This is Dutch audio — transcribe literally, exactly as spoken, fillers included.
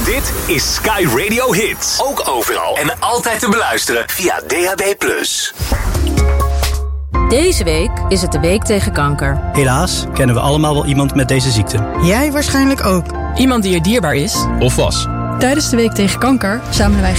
Dit is Sky Radio Hits. Ook overal en altijd te beluisteren via D A B plus. Deze week is het de week tegen kanker. Helaas kennen we allemaal wel iemand met deze ziekte. Jij waarschijnlijk ook. Iemand die je dierbaar is of was. Tijdens de week tegen kanker zamelen wij